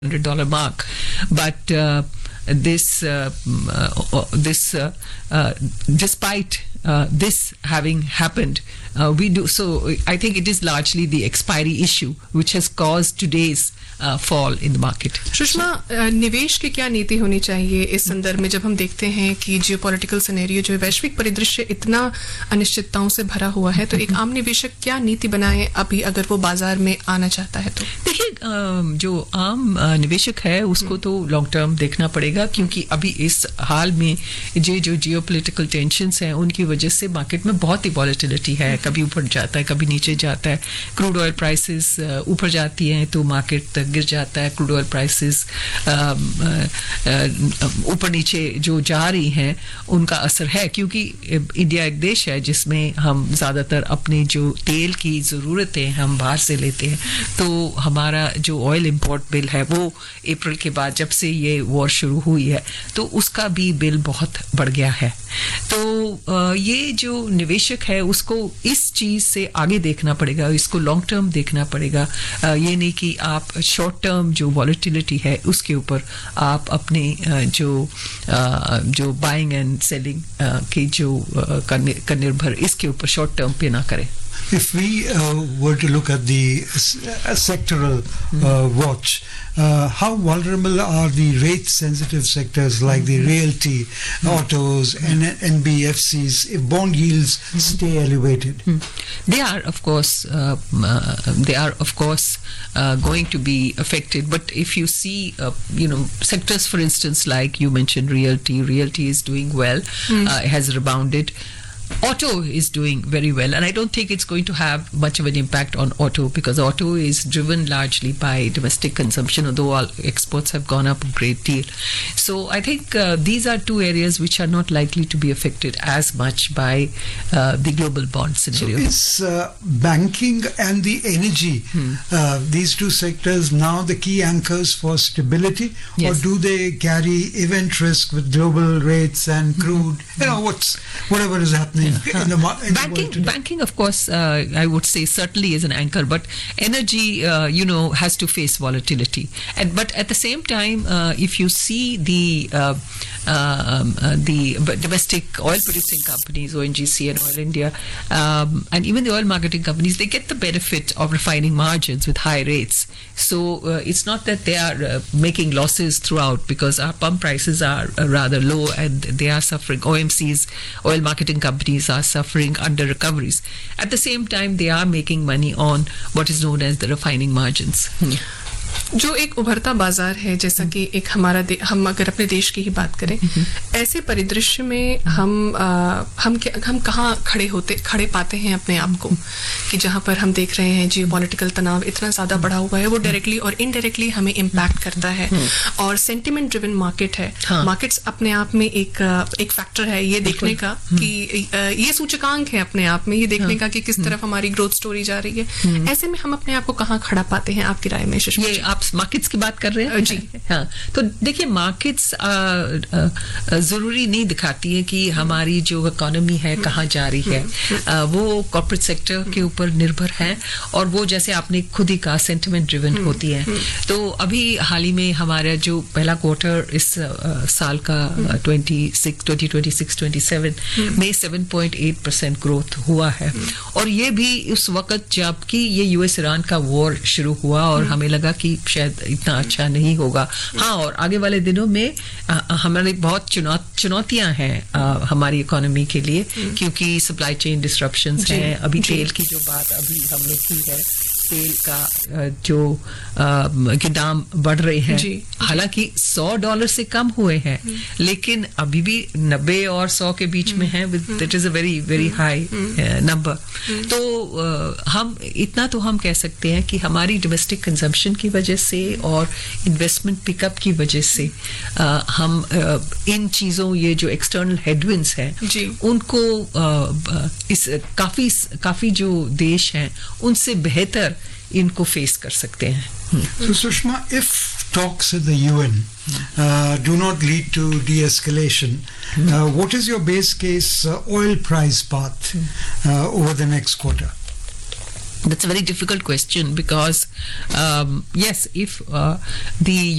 $100 mark, but despite this having happened, we do so. I think it is largely the expiry issue which has caused today's fall in the market. Sushma, निवेश की क्या नीति होनी चाहिए इस संदर्भ में जब हम देखते हैं कि जियोपॉलिटिकल सिनेरियो जो वैश्विक परिदृश्य इतना अनिश्चितताओं से भरा हुआ है, तो एक आम निवेशक क्या नीति बनाए अभी अगर वो बाजार में आना चाहता है? तो देखिए, जो आम निवेशक है उसको तो लॉन्ग टर्म देखना पड़ेगा, क्योंकि अभी इस हाल में जो जियोपॉलिटिकल टेंशन्स हैं उनकी वजह से मार्केट में बहुत ही वॉलेटिलिटी है, कभी ऊपर जाता है कभी नीचे जाता है. क्रूड ऑयल प्राइसेस ऊपर जाती हैं तो मार्केट गिर जाता है. क्रूड ऑयल प्राइसेस ऊपर नीचे जो जा रही हैं उनका असर है, क्योंकि इंडिया एक देश है जिसमें हम ज़्यादातर अपनी जो तेल की ज़रूरतें हम बाहर से लेते हैं. तो हमारा जो ऑयल इंपोर्ट बिल है वो अप्रैल के बाद जब से ये वॉर शुरू हुई है तो उसका भी बिल बहुत बढ़ गया है. तो ये जो निवेशक है उसको इस चीज़ से आगे देखना पड़ेगा, इसको लॉन्ग टर्म देखना पड़ेगा. ये नहीं कि आप शॉर्ट टर्म जो वॉलेटिलिटी है उसके ऊपर आप अपने जो बाइंग एंड सेलिंग की जो का निर्भर इसके ऊपर शॉर्ट टर्म पे ना करें. If we were to look at the sectoral watch, how vulnerable are the rate-sensitive sectors like the realty, autos, and NBFCs if bond yields stay elevated? They are, of course, going to be affected. But if you see, sectors, for instance, like you mentioned, realty is doing well, has rebounded. Auto is doing very well, and I don't think it's going to have much of an impact on auto because auto is driven largely by domestic consumption, although all exports have gone up a great deal. So I think these are two areas which are not likely to be affected as much by the global bond scenario. So is banking and the energy, these two sectors now the key anchors for stability? Yes. Or do they carry event risk with global rates and crude, whatever is happening? In the banking, of course, I would say certainly is an anchor, but energy, has to face volatility. But at the same time, if you see the domestic oil-producing companies, ONGC and Oil India, and even the oil marketing companies, they get the benefit of refining margins with high rates. So it's not that they are making losses throughout, because our pump prices are rather low and they are suffering. OMCs, oil marketing companies, are suffering under recoveries. At the same time, they are making money on what is known as the refining margins. जो एक उभरता बाजार है, जैसा कि एक हम अगर अपने देश की ही बात करें, ऐसे परिदृश्य में हम कहाँ खड़े पाते हैं अपने आप को, कि जहाँ पर हम देख रहे हैं जियोपॉलिटिकल तनाव इतना ज़्यादा बढ़ा हुआ है, वो डायरेक्टली और इनडायरेक्टली हमें इम्पैक्ट करता है. और सेंटिमेंट ड्रिवन मार्केट है. मार्केट्स अपने आप में एक फैक्टर है ये देखने का कि ये सूचकांक है अपने आप में ये देखने का कि किस तरफ हमारी ग्रोथ स्टोरी जा रही है. ऐसे में हम अपने आप को कहाँ खड़ा पाते हैं आपकी राय में? आप मार्केट्स की बात कर रहे हैं? जी हाँ. तो देखिए, मार्केट्स जरूरी नहीं दिखाती है कि हमारी जो इकोनॉमी है कहाँ जा रही है. वो कॉर्पोरेट सेक्टर के ऊपर निर्भर है, और वो जैसे आपने खुद ही कहा सेंटिमेंट ड्रिवन होती है. तो अभी हाल ही में हमारा जो पहला क्वार्टर इस साल का 2026-27 में 7.8% ग्रोथ हुआ है, और ये भी उस वक्त जबकि ये यूएस ईरान का वॉर शुरू हुआ और हमें लगा कि शायद इतना अच्छा नहीं होगा. हाँ, और आगे वाले दिनों में हमारी बहुत चुनौतियां हैं हमारी इकोनॉमी के लिए, क्योंकि सप्लाई चेन डिसरप्शंस हैं. अभी तेल की जो बात अभी हमने की है, तेल का जो के दाम बढ़ रहे हैं, हालांकि $100 से कम हुए हैं, लेकिन अभी भी 90 और 100 के बीच में है. That is a very very high number. तो हम इतना तो हम कह सकते हैं कि हमारी डोमेस्टिक कंजम्पशन की वजह से और इन्वेस्टमेंट पिकअप की वजह से हम इन चीज़ों, ये जो एक्सटर्नल हेडविंड्स हैं उनको इस काफ़ी जो देश हैं उनसे बेहतर इनको फेस कर सकते हैं. So Sushma, if talks at the UN do not lead to de-escalation, what is your base case oil price path over the next quarter? That's a very difficult question because, yes, if the